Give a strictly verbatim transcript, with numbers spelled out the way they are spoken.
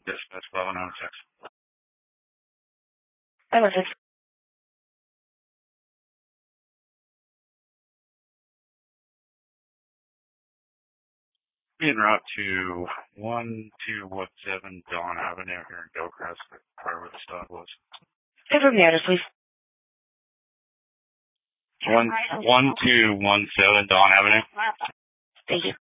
Dispatch eleven oh six. That was it. En route to one two one seven Dawn Avenue here in Gilcrest, wherever the stop was. Confirm the address, please. One one two one seven Dawn Avenue. Thank you.